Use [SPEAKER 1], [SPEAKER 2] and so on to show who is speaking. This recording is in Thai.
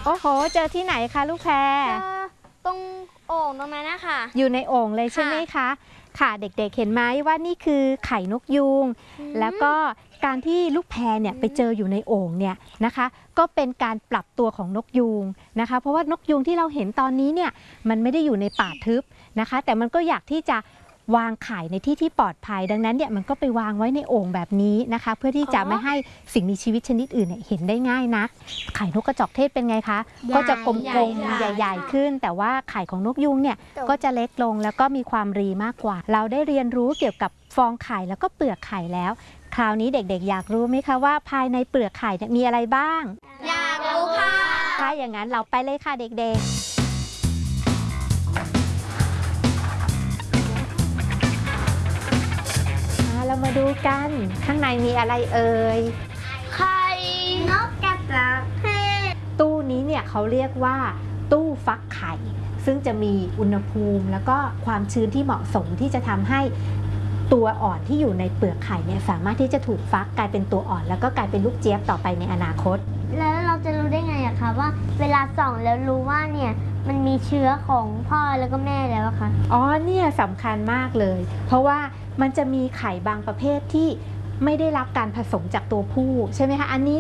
[SPEAKER 1] โอ้โหเจอที่ไหนคะลูกแพร
[SPEAKER 2] ตรงโอ่งตรงนั้นนะคะ
[SPEAKER 1] อยู่ในโอ่งเลยใช่ไหมคะค่ะเด็กๆเห็นไหมว่านี่คือไข่นกยูงแล้วก็การที่ลูกแพรเนี่ยไปเจออยู่ในโอ่งเนี่ยนะคะก็เป็นการปรับตัวของนกยูงนะคะเพราะว่านกยูงที่เราเห็นตอนนี้เนี่ยมันไม่ได้อยู่ในป่าทึบนะคะแต่มันก็อยากที่จะวางไข่ในที่ที่ปลอดภัยดังนั้นเนี่ยมันก็ไปวางไว้ในโอ่งแบบนี้นะคะเพื่อที่จะไม่ให้สิ่งมีชีวิตชนิดอื่นเนี่ยเห็นได้ง่ายนักไข่นกกระจอกเทศเป็นไงคะก็จะกลมๆใหญ่ๆขึ้นแต่ว่าไข่ของนกยูงเนี่ยก็จะเล็กลงแล้วก็มีความรีมากกว่าเราได้เรียนรู้เกี่ยวกับฟองไข่แล้วก็เปลือกไข่แล้วคราวนี้เด็กๆอยากรู้ไหมคะว่าภายในเปลือกไข่เนี่ยมีอะไรบ้าง
[SPEAKER 2] อยากรู้ค่ะ
[SPEAKER 1] ถ้าอย่างนั้นเราไปเลยค่ะเด็กๆเรามาดูกันข้างในมีอะไรเอ่ย
[SPEAKER 2] ไข่นกกระจอกเทศ
[SPEAKER 1] ตู้นี้เนี่ยเขาเรียกว่าตู้ฟักไข่ซึ่งจะมีอุณหภูมิแล้วก็ความชื้นที่เหมาะสมที่จะทำให้ตัวอ่อนที่อยู่ในเปลือกไข่เนี่ยสามารถที่จะถูกฟักกลายเป็นตัวอ่อนแล้วก็กลายเป็นลูกเจี๊ยบต่อไปในอนาคต
[SPEAKER 2] แล้วเราจะรู้ได้ไงอะคะว่าเวลาส่องแล้วรู้ว่าเนี่ยมันมีเชื้อของพ่อแล้วก็แม่แล้วอะคะ
[SPEAKER 1] อ๋อเนี่ยสำคัญมากเลยเพราะว่ามันจะมีไข่บางประเภทที่ไม่ได้รับการผสมจากตัวผู้ใช่ไหมคะอันนี้